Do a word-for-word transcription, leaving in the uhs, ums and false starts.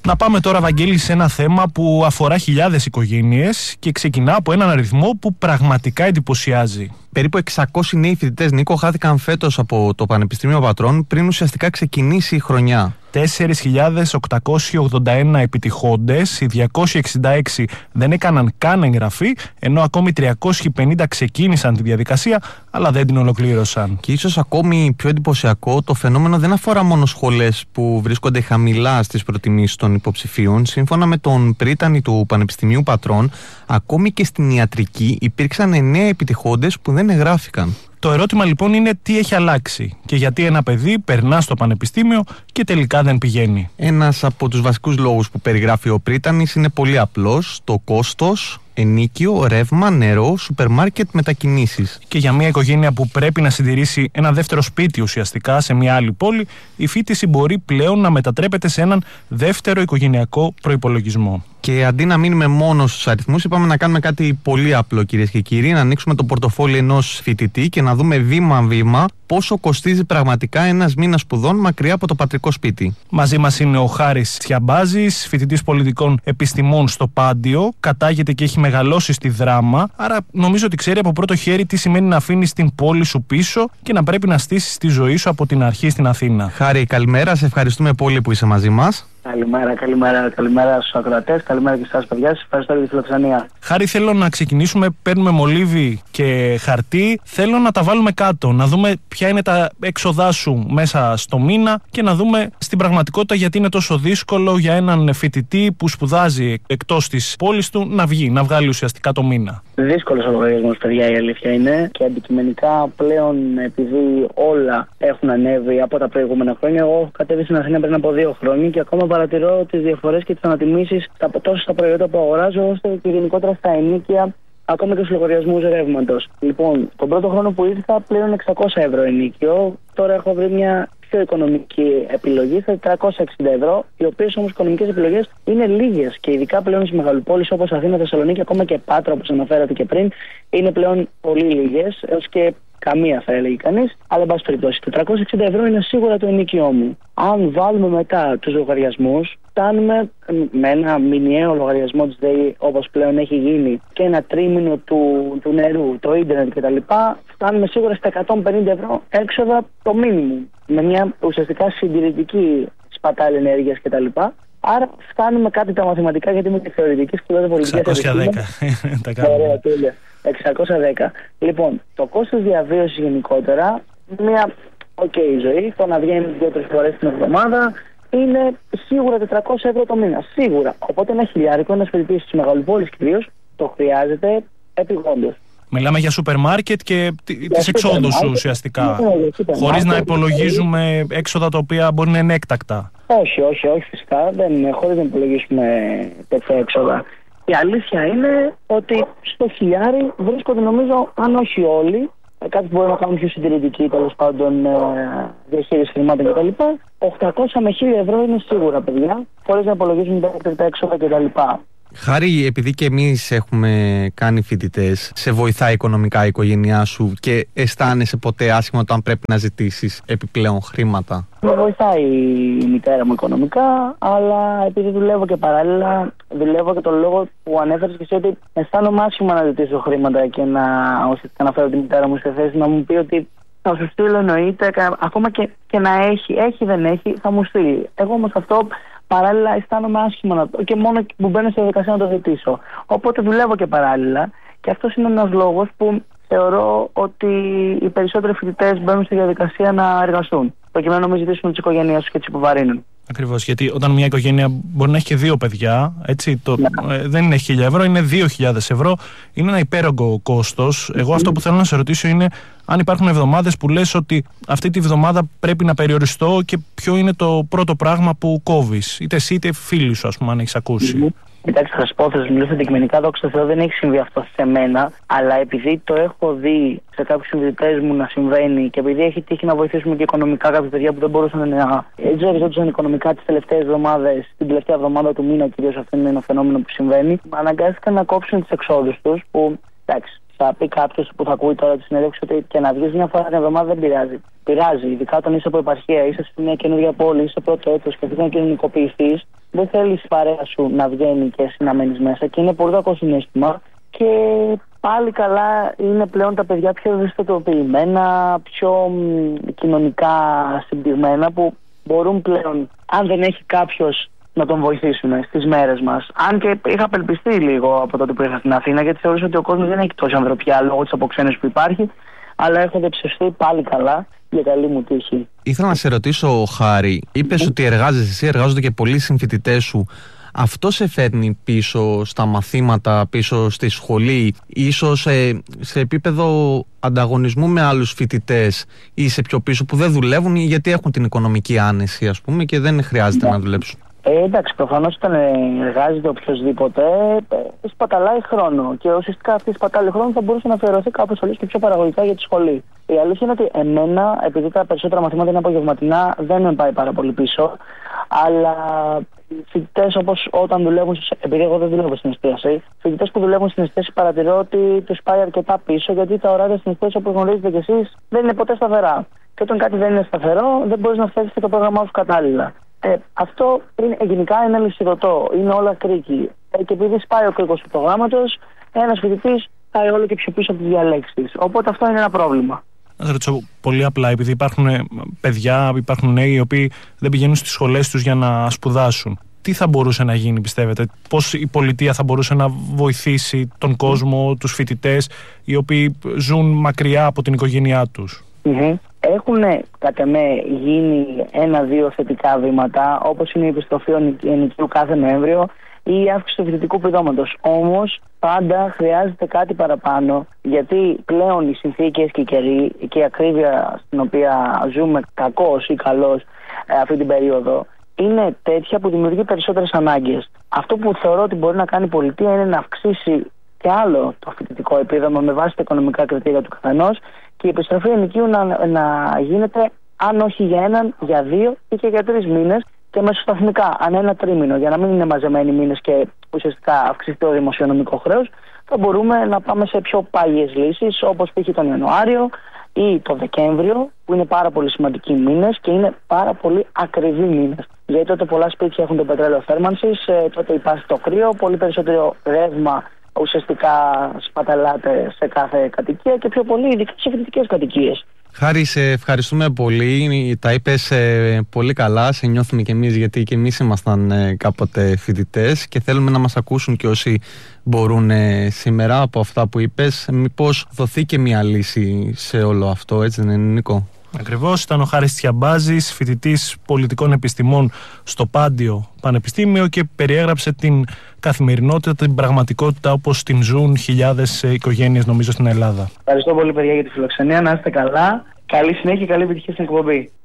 Να πάμε τώρα, Βαγγέλη, σε ένα θέμα που αφορά χιλιάδες οικογένειες και ξεκινά από έναν αριθμό που πραγματικά εντυπωσιάζει. Περίπου εξακόσιοι νέοι φοιτητές, Νίκο, χάθηκαν φέτος από το Πανεπιστήμιο Πατρών πριν ουσιαστικά ξεκινήσει η χρονιά. τέσσερις χιλιάδες οκτακόσιοι ογδόντα ένα επιτυχόντες, οι διακόσιοι εξήντα έξι δεν έκαναν καν εγγραφή, ενώ ακόμη τριακόσιοι πενήντα ξεκίνησαν τη διαδικασία, αλλά δεν την ολοκλήρωσαν. Και ίσως ακόμη πιο εντυπωσιακό, το φαινόμενο δεν αφορά μόνο σχολές που βρίσκονται χαμηλά στις προτιμήσεις των υποψηφίων. Σύμφωνα με τον πρίτανη του Πανεπιστημίου Πατρών, ακόμη και στην ιατρική υπήρξαν εννέα επιτυχόντες που δεν εγγράφηκαν. Το ερώτημα λοιπόν είναι τι έχει αλλάξει και γιατί ένα παιδί περνά στο πανεπιστήμιο και τελικά δεν πηγαίνει. Ένας από τους βασικούς λόγους που περιγράφει ο πρίτανης είναι πολύ απλός: το κόστος, ενοίκιο, ρεύμα, νερό, σούπερ μάρκετ, μετακινήσεις. Και για μια οικογένεια που πρέπει να συντηρήσει ένα δεύτερο σπίτι ουσιαστικά σε μια άλλη πόλη, η φοιτηση μπορεί πλέον να μετατρέπεται σε έναν δεύτερο οικογενειακό προϋπολογισμό. Και αντί να μείνουμε μόνο στους αριθμούς, είπαμε να κάνουμε κάτι πολύ απλό, κυρίες και κύριοι, να ανοίξουμε το πορτοφόλι ενός φοιτητή και να δούμε βήμα-βήμα πόσο κοστίζει πραγματικά ένας μήνας σπουδών μακριά από το πατρικό σπίτι. Μαζί μας είναι ο Χάρης Τσιαμπάζης, φοιτητής πολιτικών επιστημών στο Πάντιο, κατάγεται και έχει μεγαλώσει στη Δράμα, άρα νομίζω ότι ξέρει από πρώτο χέρι τι σημαίνει να αφήνεις την πόλη σου πίσω και να πρέπει να στήσεις τη ζωή σου από την αρχή στην Αθήνα. Χάρη, καλημέρα, σε ευχαριστούμε πολύ που είσαι μαζί μας. Καλημέρα, καλημέρα, καλημέρα στους ακροατές, καλημέρα και σας παιδιά, σας ευχαριστώ για τη φιλοξενία. Χάρη, θέλω να ξεκινήσουμε, παίρνουμε μολύβι και χαρτί, θέλω να τα βάλουμε κάτω, να δούμε ποια είναι τα έξοδά σου μέσα στο μήνα και να δούμε στην πραγματικότητα γιατί είναι τόσο δύσκολο για έναν φοιτητή που σπουδάζει εκτός της πόλης του να βγει, να βγάλει ουσιαστικά το μήνα. Δύσκολος ο λογαριασμός, παιδιά, η αλήθεια είναι, και αντικειμενικά πλέον, επειδή όλα έχουν ανέβει από τα προηγούμενα χρόνια, εγώ έχω κατέβει στην Αθήνα πριν από δύο χρόνια και ακόμα παρατηρώ τις διαφορές και τις ανατιμήσεις τόσο στα προϊόντα που αγοράζω, ώστε και γενικότερα στα ενίκια, ακόμα και στους λογαριασμούς ρεύματος. Λοιπόν, τον πρώτο χρόνο που ήρθα πλέον εξακόσια ευρώ ενίκιο, τώρα έχω βρει μια πιο οικονομική επιλογή στα τετρακόσια εξήντα ευρώ, οι οποίες όμως οικονομικές επιλογές είναι λίγες και ειδικά πλέον στις μεγαλοπόλεις όπως Αθήνα, Θεσσαλονίκη, ακόμα και Πάτρα όπως αναφέρατε και πριν, είναι πλέον πολύ λίγες, έως και καμία θα έλεγε κανείς, αλλά εν πάση περιπτώσει, τετρακόσια εξήντα ευρώ είναι σίγουρα το ενοίκιό μου. Αν βάλουμε μετά τους λογαριασμούς, φτάνουμε με ένα μηνιαίο λογαριασμό της ΔΕΗ, όπως πλέον έχει γίνει, και ένα τρίμηνο του, του νερού, το ίντερνετ κτλ. Φτάνουμε σίγουρα στα εκατόν πενήντα ευρώ έξοδα το μίνιμουμ, με μια ουσιαστικά συντηρητική σπατάλη ενέργειας κτλ. Άρα φτάνουμε κάτι τα μαθηματικά, γιατί είμαι και θεωρητική σπουδάζω πολιτικές εξακόσια δέκα. Τα κάνουμε. Ωραία, τέλεια. εξακόσια δέκα. Λοιπόν, το κόστος διαβίωσης γενικότερα, μια οκ okay ζωή, το να βγαίνει δύο-τρεις φορές την εβδομάδα, είναι σίγουρα τετρακόσια ευρώ το μήνα. Σίγουρα. Οπότε ένα χιλιάρικο, ένας φοιτητής στις μεγαλοπόλεις κυρίως, το χρειάζεται επιγόντως. Μιλάμε για σούπερ μάρκετ και τις εξόδους σου ουσιαστικά, χωρίς να υπολογίζουμε έξοδα τα οποία μπορεί να είναι έκτακτα. Όχι, όχι, όχι φυσικά, δεν, χωρίς να υπολογίσουμε τέτοια έξοδα. Η αλήθεια είναι ότι στο χιλιάρι βρίσκονται, νομίζω, αν όχι όλοι, κάποιοι μπορεί να κάνουν πιο συντηρητική, τέλος πάντων, διαχείριση χρημάτων κτλ. οκτακόσια με χίλια ευρώ είναι σίγουρα, παιδιά, χωρίς να υπολογίσουμε τα έξοδα κτλ. Χάρη, επειδή και εμείς έχουμε κάνει φοιτητές, σε βοηθάει οικονομικά η οικογένειά σου και αισθάνεσαι ποτέ άσχημα όταν πρέπει να ζητήσεις επιπλέον χρήματα? Με βοηθάει η μητέρα μου οικονομικά, αλλά επειδή δουλεύω και παράλληλα, δουλεύω και τον λόγο που ανέφερες και εσύ, ότι αισθάνομαι άσχημα να ζητήσω χρήματα και να, ουσιαστικά να φέρω τη μητέρα μου σε θέση να μου πει ότι θα σου στείλω, εννοείται, ακόμα και, και να έχει, έχει δεν έχει, θα μου στείλει. Εγώ όμως αυτό παράλληλα αισθάνομαι άσχημα να το, και μόνο που μπαίνω στη διαδικασία να το ζητήσω. Οπότε δουλεύω και παράλληλα, και αυτός είναι ένας λόγος που θεωρώ ότι οι περισσότεροι φοιτητές μπαίνουν στη διαδικασία να εργαστούν, προκειμένου να μην ζητήσουν τις οικογένειές τους και τις υποβαρύνουν. Ακριβώς, γιατί όταν μια οικογένεια μπορεί να έχει και δύο παιδιά, έτσι, το, ε, δεν είναι χίλια ευρώ, είναι δύο χιλιάδες ευρώ, είναι ένα υπέρογκο κόστος. Εγώ αυτό που θέλω να σε ρωτήσω είναι αν υπάρχουν εβδομάδες που λες ότι αυτή τη βδομάδα πρέπει να περιοριστώ και ποιο είναι το πρώτο πράγμα που κόβεις, είτε εσύ είτε φίλοι σου, ας πούμε, αν έχεις ακούσει. Mm-hmm. Κοιτάξτε, θα σα πω, θα σα μιλήσω αντικειμενικά, δόξα τω Θεώ, δεν έχει συμβεί αυτό σε μένα, αλλά επειδή το έχω δει σε κάποιους συνδετές μου να συμβαίνει και επειδή έχει τύχει να βοηθήσουμε και οικονομικά κάποια παιδιά που δεν μπορούσαν να ζοριζόντουσαν οικονομικά τις τελευταίες εβδομάδες, την τελευταία εβδομάδα του μήνα κυρίως, αυτό είναι ένα φαινόμενο που συμβαίνει, αναγκάστηκαν να κόψουν τις εξόδους τους, που εντάξει, θα πει κάποιος που θα ακούει τώρα τη συνέντευξη ότι και να βγεις μια φορά την εβδομάδα δεν πειράζει. Πειράζει, ειδικά όταν είσαι από επαρχία, είσαι σε μια καινούργια πόλη, είσαι πρώτο έτος και θέλει να κοινωνικοποιηθείς. δεν θέλει η παρέα σου να βγαίνει και εσύ να μένεις μέσα και είναι πολύ κακό συναίσθημα. Και πάλι καλά είναι πλέον τα παιδιά πιο ευαισθητοποιημένα, πιο μ, κοινωνικά συμπτυγμένα, που μπορούν πλέον, αν δεν έχει κάποιος να τον βοηθήσουν στις μέρες μας. Αν και είχα απελπιστεί λίγο από τότε που ήρθα στην Αθήνα, γιατί θεωρούσα ότι ο κόσμος δεν έχει τόση ανθρωπιά λόγω της αποξένωσης που υπάρχει, αλλά έχω δεψευστεί πάλι καλά, για καλή μου τύχη. Ήθελα να σε ρωτήσω, Χάρη, είπες mm. ότι εργάζεσαι εσύ, εργάζονται και πολλοί συμφοιτητές σου. Αυτό σε φέρνει πίσω στα μαθήματα, πίσω στη σχολή, ίσως σε, σε επίπεδο ανταγωνισμού με άλλους φοιτητές, ή σε πιο πίσω που δεν δουλεύουν γιατί έχουν την οικονομική άνεση, ας πούμε, και δεν χρειάζεται yeah. να δουλέψουν? Ε, εντάξει, προφανώς όταν εργάζεται οποιοδήποτε, ε, σπαταλάει χρόνο. Και ουσιαστικά αυτή η σπατάλη χρόνο θα μπορούσε να αφιερωθεί κάπως αλλιώς και πιο παραγωγικά για τη σχολή. Η αλήθεια είναι ότι εμένα, επειδή τα περισσότερα μαθήματα είναι απογευματινά, δεν με πάει πάρα πολύ πίσω. Αλλά φοιτητές όπως όταν δουλεύουν, επειδή εγώ δεν δουλεύω στην εστίαση, φοιτητές που δουλεύουν στην εστίαση παρατηρώ ότι τους πάει αρκετά πίσω, γιατί τα ωράρια στην εστίαση, όπως γνωρίζετε κι εσείς, δεν είναι ποτέ σταθερά. Και όταν κάτι δεν είναι σταθερό, δεν μπορείς να φτιάξεις και το πρόγραμμά σου κατάλληλα. Ε, αυτό είναι, γενικά είναι αλυσιδωτό, είναι όλα κρίκη. Ε, και επειδή σπάει ο κρίκος του προγράμματος, ένας φοιτητής πάει όλο και πιο πίσω από τις διαλέξεις. Οπότε αυτό είναι ένα πρόβλημα. Να σε ρωτήσω πολύ απλά, επειδή υπάρχουν παιδιά, υπάρχουν νέοι οι οποίοι δεν πηγαίνουν στις σχολές τους για να σπουδάσουν. Τι θα μπορούσε να γίνει, πιστεύετε? Πώς η πολιτεία θα μπορούσε να βοηθήσει τον κόσμο, τους φοιτητές, οι οποίοι ζουν μακριά από την οικογένειά τους? Mm-hmm. Έχουν κατ' εμέ γίνει ένα-δύο θετικά βήματα, όπως είναι η επιστροφή ενοικίου κάθε Νοέμβριο ή η αύξηση του φοιτητικού επιδόματος. Όμως πάντα χρειάζεται κάτι παραπάνω, γιατί πλέον οι συνθήκες και οι καιροί και η ακρίβεια στην οποία ζούμε, κακώς ή καλώς, αυτή την περίοδο, είναι τέτοια που δημιουργεί περισσότερες ανάγκες. Αυτό που θεωρώ ότι μπορεί να κάνει η πολιτεία είναι να αυξήσει και άλλο το φοιτητικό επίδομα με βάση τα οικονομικά κριτήρια του καθενός, και η επιστροφή ενοικίου να, να γίνεται, αν όχι για έναν, για δύο ή και για τρεις μήνες, και μεσοσταθμικά, αν ένα τρίμηνο, για να μην είναι μαζεμένοι μήνες και ουσιαστικά αυξηθεί το δημοσιονομικό χρέος, θα μπορούμε να πάμε σε πιο πάγιες λύσεις, όπως π.χ. τον Ιανουάριο ή τον Δεκέμβριο, που είναι πάρα πολύ σημαντικοί μήνες και είναι πάρα πολύ ακριβοί μήνες. Γιατί τότε πολλά σπίτια έχουν το πετρέλαιο θέρμανσης, τότε υπάρχει το κρύο, πολύ περισσότερο ρεύμα ουσιαστικά σπαταλάται σε κάθε κατοικία και πιο πολύ ειδικά σε φοιτητικές κατοικίες. Χάρη, σε ευχαριστούμε πολύ. Τα είπες ε, πολύ καλά. Σε νιώθουμε κι εμείς, γιατί και εμείς ήμασταν ε, κάποτε φοιτητές και θέλουμε να μας ακούσουν και όσοι μπορούν ε, σήμερα από αυτά που είπες. Μήπως δοθεί και μια λύση σε όλο αυτό, έτσι δεν είναι, Νίκο? Ακριβώς, ήταν ο Χάρης Τσιαμπάζης, φοιτητής πολιτικών επιστημών στο Πάντιο Πανεπιστήμιο, και περιέγραψε την καθημερινότητα, την πραγματικότητα όπως την ζουν χιλιάδες οικογένειες, νομίζω, στην Ελλάδα. Ευχαριστώ πολύ, παιδιά, για τη φιλοξενία. Να είστε καλά. Καλή συνέχεια και καλή επιτυχία στην εκπομπή.